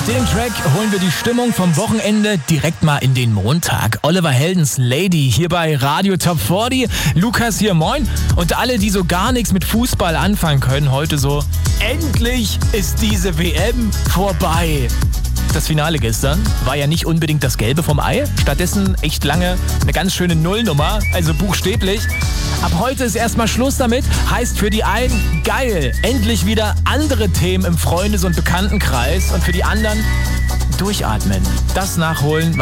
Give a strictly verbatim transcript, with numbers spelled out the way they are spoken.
dem Track holen wir die Stimmung vom Wochenende direkt mal in den Montag. Oliver Heldens Lady hier bei Radio Top vierzig. Lukas hier, moin. Und alle, die so gar nichts mit Fußball anfangen können, heute so: Endlich ist diese W M vorbei. Das Finale gestern war ja nicht unbedingt das Gelbe vom Ei. Stattdessen echt lange eine ganz schöne Nullnummer, also buchstäblich. Ab heute ist erstmal Schluss damit. Heißt für die einen, geil, endlich wieder andere Themen im Freundes- und Bekanntenkreis. Und für die anderen, durchatmen, das nachholen,